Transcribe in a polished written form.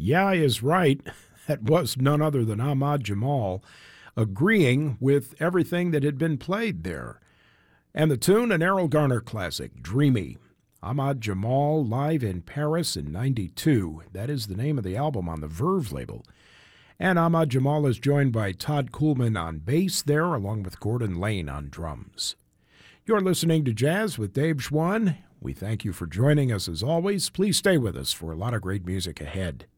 Yeah is right. That was none other than Ahmad Jamal, agreeing with everything that had been played there. And the tune, an Errol Garner classic, Dreamy. Ahmad Jamal live in Paris in '92. That is the name of the album on the Verve label. And Ahmad Jamal is joined by Todd Coolman on bass there, along with Gordon Lane on drums. You're listening to Jazz with Dave Schwann. We thank you for joining us as always. Please stay with us for a lot of great music ahead.